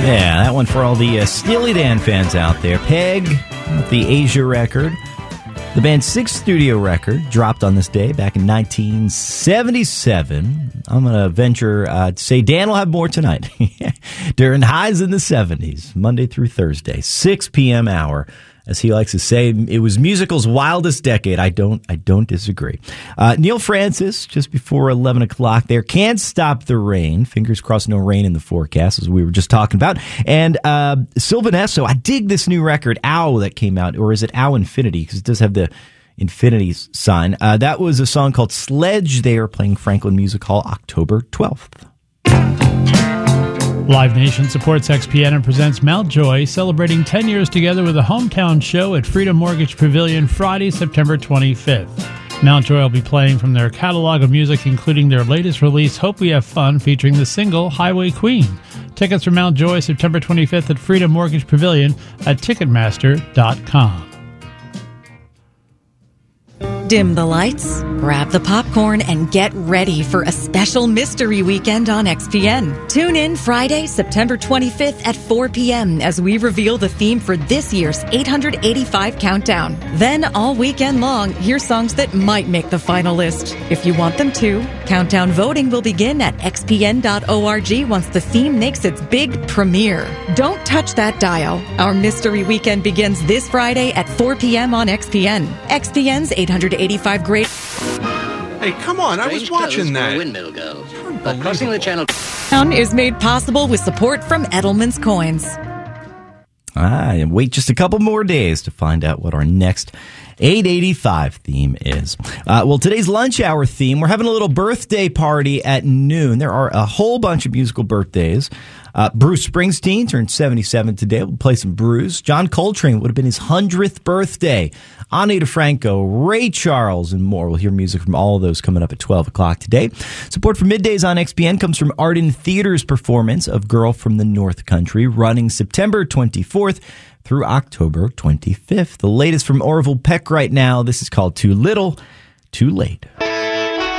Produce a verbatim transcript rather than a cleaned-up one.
Yeah, that one for all the uh, Steely Dan fans out there. Peg, with the Asia record. The band's sixth studio record dropped on this day back in nineteen seventy-seven. I'm going to venture uh, to say Dan will have more tonight. During highs in the seventies, Monday through Thursday, six p.m. hour. As he likes to say, it was musical's wildest decade. I don't I don't disagree. Uh, Neil Francis, just before eleven o'clock there. Can't Stop the Rain. Fingers crossed no rain in the forecast, as we were just talking about. And uh, Sylvan Esso, I dig this new record, Ow, that came out. Or is it Ow Infinity? Because it does have the infinity sign. Uh, that was a song called Sledge. They are playing Franklin Music Hall October twelfth. Live Nation supports X P N and presents Mountjoy, celebrating ten years together with a hometown show at Freedom Mortgage Pavilion Friday, September twenty-fifth. Mountjoy will be playing from their catalog of music, including their latest release, Hope We Have Fun, featuring the single Highway Queen. Tickets for Mountjoy, September twenty-fifth at Freedom Mortgage Pavilion at Ticketmaster dot com. Dim the lights, grab the popcorn, and get ready for a special mystery weekend on X P N. Tune in Friday, September twenty-fifth at four p.m. as we reveal the theme for this year's eight hundred eighty-five Countdown. Then, all weekend long, hear songs that might make the final list. If you want them to, Countdown voting will begin at x p n dot org once the theme makes its big premiere. Don't touch that dial. Our mystery weekend begins this Friday at four p.m. on X P N. X P N's eight hundred eighty-five Great. Hey, come on, I was watching that. Windmill girls. But crossing the channel is made possible with support from Edelman's Coins. Ah, and wait just a couple more days to find out what our next eight eighty-five theme is. Uh, well, today's lunch hour theme, we're having a little birthday party at noon. There are a whole bunch of musical birthdays. Uh, Bruce Springsteen turned seventy-seven today. We'll play some Bruce. John Coltrane would have been his hundredth birthday. Ani DeFranco, Ray Charles, and more. We'll hear music from all of those coming up at twelve o'clock today. Support for Middays on X P N comes from Arden Theater's performance of Girl from the North Country, running September twenty-fourth through October twenty-fifth. The latest from Orville Peck right now. This is called Too Little, Too Late.